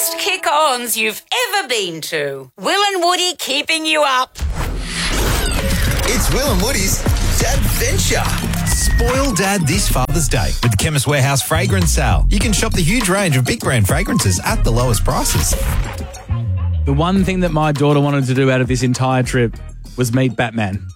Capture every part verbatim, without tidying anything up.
best kick-ons you've ever been to. Will and Woody keeping you up. It's Will and Woody's Dadventure. Spoil Dad this Father's Day with the Chemist Warehouse Fragrance Sale. You can shop the huge range of big brand fragrances at the lowest prices. The one thing that my daughter wanted to do out of this entire trip was meet Batman.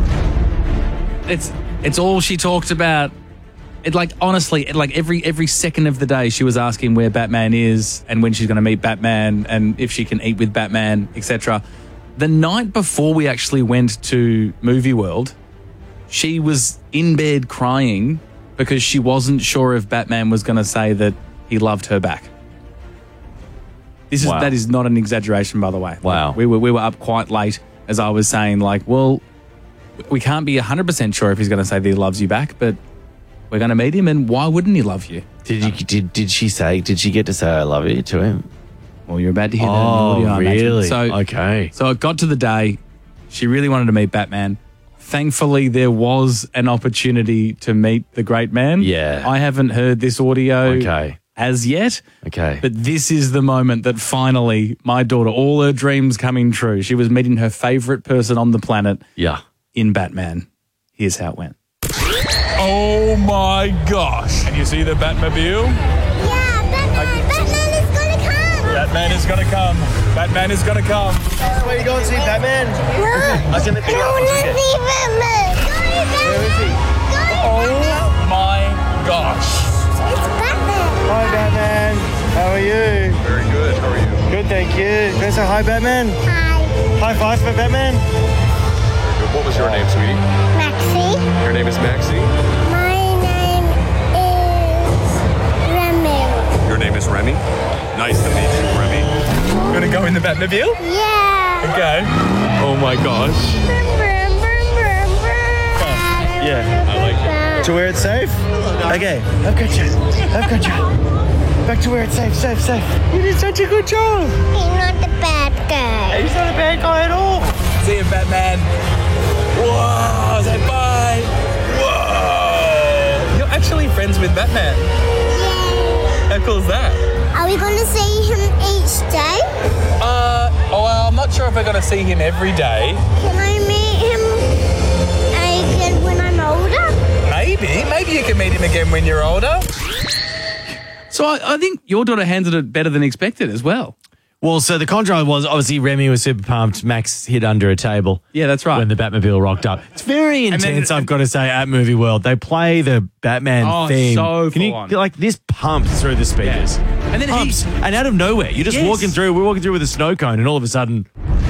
It's it's all she talked about. It like honestly, it, like every every second of the day, she was asking where Batman is and when she's going to meet Batman and if she can eat with Batman, et cetera. The night before we actually went to Movie World, she was in bed crying because she wasn't sure if Batman was going to say that he loved her back. This is Wow. that is not an exaggeration, by the way. Wow. We were we were up quite late, as I was saying. Like, well, we can't be one hundred percent sure if he's going to say that he loves you back, but we're going to meet him, and why wouldn't he love you? Did you did did she say? Did she get to say I love you to him? Well, you're about to hear that. Oh, in the audio, I imagine. really? So, Okay. So it got to the day. She really wanted to meet Batman. Thankfully, there was an opportunity to meet the great man. Yeah. I haven't heard this audio Okay. as yet. Okay. But this is the moment that finally my daughter, all her dreams coming true. She was meeting her favorite person on the planet Yeah. in Batman. Here's how it went. Oh my gosh. Can you see the Batmobile? Yeah, Batman, Batman is gonna come. Batman is going to come. Batman is going to come. Where you going to see Batman? No, I can lift you I up. wanna It's okay. see Batman. Go, Where is he? Oh my gosh. It's Batman. Hi, Batman. How are you? Very good. How are you? Good, thank you. Can I say hi, Batman? Hi, High five for Batman. What was your name, sweetie? Maxie. Your name is Maxie. My name is Remy. Your name is Remy. Nice to meet you, Remy. You want to go in the Batmobile? Yeah. Okay. Oh my gosh. Brum, brum, brum, brum, brum. Yeah. I like it. To where it's safe? Okay. I've got you. I've got you. Back to where it's safe, safe, safe. You did such a good job. He's not the bad guy. He's not a bad guy at all. See you, Batman. Whoa. Say bye. Whoa. You're actually friends with Batman. Yeah. How cool is that? Are we gonna see him each day? Uh, oh, well, I'm not sure if we're going to see him every day. Can I meet him again when I'm older? Maybe. Maybe you can meet him again when you're older. So I, I think your daughter handled it better than expected as well. Well, so the contra was obviously Remy was super pumped. Max hid under a table. Yeah, that's right. When the Batmobile rocked up. It's very And intense, then- I've got to say, at Movie World. They play the Batman Oh, theme. so Can you, full on. like, this pumps through the speakers. Yeah. And then he- pumps. And out of nowhere, you're just Yes. walking through, we're walking through with a snow cone, and all of a sudden,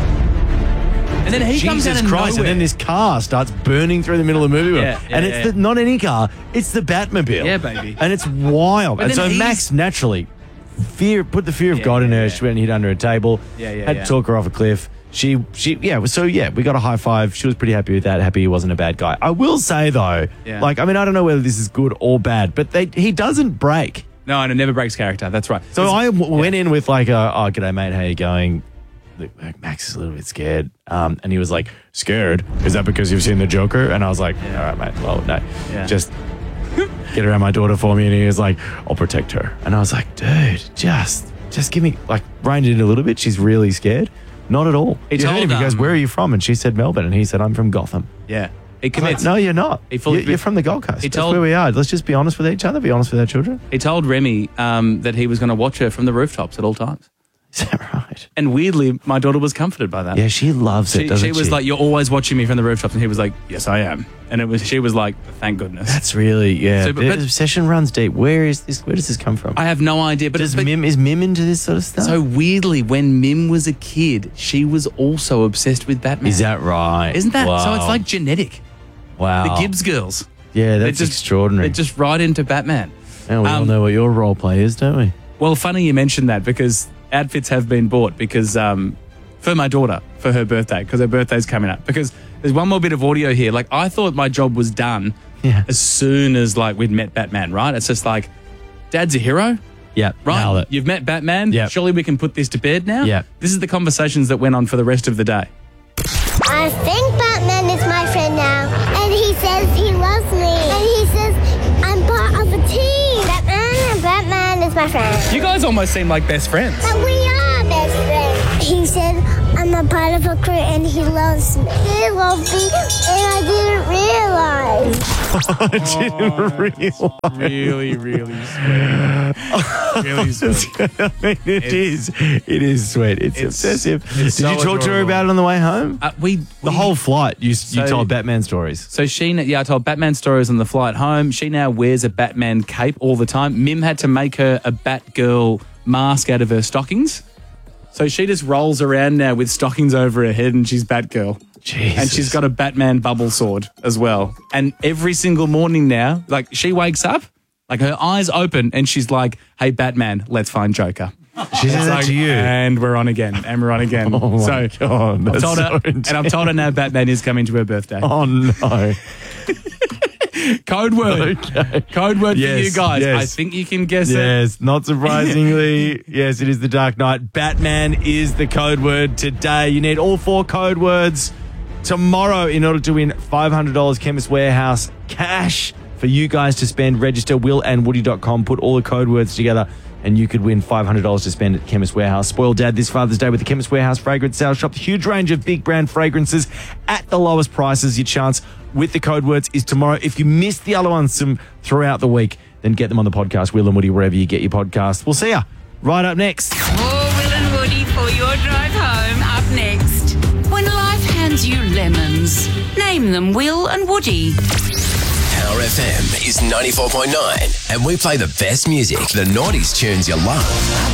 And then he comes out Jesus of Christ, nowhere. and then this car starts burning through the middle of the movie. Yeah, world. yeah, and it's yeah. the, not any car, it's the Batmobile. Yeah, baby. And it's wild. But And then so he's- Max naturally fear put the fear of Yeah, God in yeah, her. yeah. She went and hid under a table. Yeah, yeah, Had yeah. to talk her off a cliff. She, she, yeah. So yeah, we got a high five. She was pretty happy with that. Happy he wasn't a bad guy. I will say though, Yeah. like, I mean, I don't know whether this is good or bad, but they, he doesn't break. No, and it never breaks character. That's right. So I w- went in with like a, oh, g'day mate, how you going? Look, Max is a little bit scared. Um, and he was like, scared? Is that because you've seen the Joker? And I was like, all right, mate, well, no, Yeah. just get around my daughter for me. And he was like, I'll protect her. And I was like, dude, just, just give me, like, rein it in a little bit. She's really scared. Not at all. He You heard told, him. He goes, um, where are you from? And she said, Melbourne. And he said, I'm from Gotham. Yeah. He I was like, commits. no, you're not. He fully- You're, you're from the Gold Coast. He That's told- where we are. Let's just be honest with each other. Be honest with our children. He told Remy um, that he was going to watch her from the rooftops at all times. Is that right? And weirdly, my daughter was comforted by that. Yeah, she loves it, She, doesn't she was she? like, "You're always watching me from the rooftops," and he was like, "Yes, I am." And it was, she was like, "Thank goodness." That's really, yeah. So, but- the but- obsession runs deep. Where is this? Where does this come from? I have no idea. But, Does but Mim is Mim into this sort of stuff? so weirdly, when Mim was a kid, she was also obsessed with Batman. is that right? Isn't that? So Wow. it's like genetic. wow. The Gibbs girls. Yeah, They're that's just extraordinary. They're just right into Batman. Now we all um, know what your role play is, don't we? Well, funny you mentioned that because outfits have been bought because um, for my daughter for her birthday because her birthday's coming up. Because there's one more bit of audio here. Like I thought my job was done Yeah. as soon as like we'd met Batman. Right? It's just like, Dad's a hero. Yeah, Right? nailed it. You've met Batman. Yep. Surely we can put this to bed now. Yep. This is the conversations that went on for the rest of the day. I think Batman is my friend now, and he says he loves me, and he says I'm part of a team. Batman, Batman is my friend. You guys almost seem like best friends. But we are best friends. He said I'm a part of a crew and he loves me. He loves me and I didn't realize. I didn't realize. Really, really sweet. Really sweet. I mean, it is. It is sweet. It's, It's- obsessive. it's Did so you talk to her adorable. about it on the way home? Uh, we, the we- whole flight, you, you So- told Batman stories. So she, yeah, I told Batman stories on the flight home. She now wears a Batman cape all the time. Mim had to make her a Batgirl mask out of her stockings. So she just rolls around now with stockings over her head and she's Batgirl. Jesus. And she's got a Batman bubble sword as well. And every single morning now, like she wakes up, like her eyes open and she's like, hey, Batman, let's find Joker. She said that Like, to you. And we're on again. And we're on again. Oh, my so God. I've That's told her, so and I've told her now Batman is coming to her birthday. Oh, no. Code word. Okay. Code word for Yes, you guys. yes. I think you can guess it. Yes, not surprisingly. Yes, it is the Dark Knight. Batman is the code word today. You need all four code words tomorrow in order to win five hundred dollars Chemist Warehouse cash for you guys to spend. Register will and woody dot com. Put all the code words together and you could win five hundred dollars to spend at Chemist Warehouse. Spoil Dad this Father's Day with the Chemist Warehouse fragrance sale. Shop the huge range of big brand fragrances at the lowest prices. Your chance with the code words is tomorrow. If you missed the other ones some throughout the week, then get them on the podcast, Will and Woody, wherever you get your podcast. We'll see ya right up next. More Will and Woody for your drive home. Up next. When life hands you lemons, name them Will and Woody. Power F M is ninety-four point nine, and we play the best music, the noughties tunes you love.